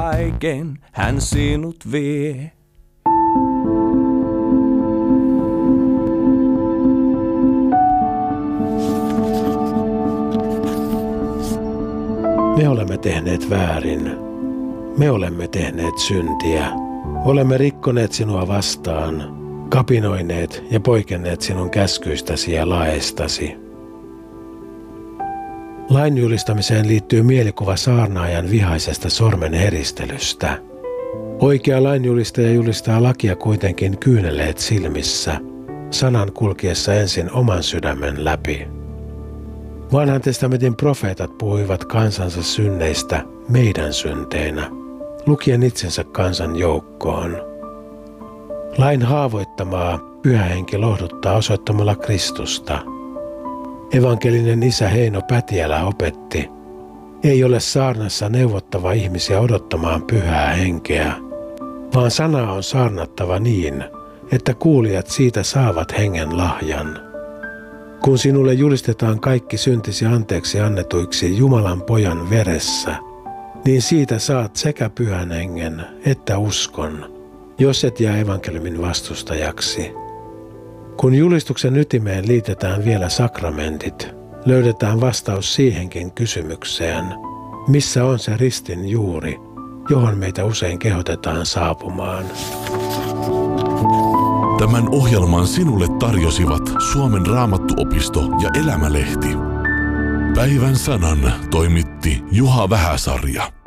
Kaiken hän sinut vie. Me olemme tehneet väärin. Me olemme tehneet syntiä. Olemme rikkoneet sinua vastaan, kapinoineet ja poikenneet sinun käskyistäsi ja laeistasi. Lain julistamiseen liittyy mielikuva saarnaajan vihaisesta sormen heristelystä. Oikea lainjulistaja julistaa lakia kuitenkin kyyneleet silmissä, sanan kulkiessa ensin oman sydämen läpi. Vanhan testamentin profeetat puhuivat kansansa synneistä meidän synteinä, lukien itsensä kansan joukkoon. Lain haavoittamaa Pyhä Henki lohduttaa osoittamalla Kristusta. Evankelinen isä Heino Pätiälä opetti, ei ole saarnassa neuvottava ihmisiä odottamaan Pyhää Henkeä, vaan sanaa on saarnattava niin, että kuulijat siitä saavat hengen lahjan. Kun sinulle julistetaan kaikki syntisi anteeksi annetuiksi Jumalan pojan veressä, niin siitä saat sekä Pyhän Hengen että uskon, jos et jää evankeliumin vastustajaksi. Kun julistuksen ytimeen liitetään vielä sakramentit, löydetään vastaus siihenkin kysymykseen, missä on se ristin juuri, johon meitä usein kehotetaan saapumaan. Tämän ohjelman sinulle tarjosivat Suomen Raamattuopisto ja Elämälehti. Päivän sanan toimitti Juha Vähäsarja.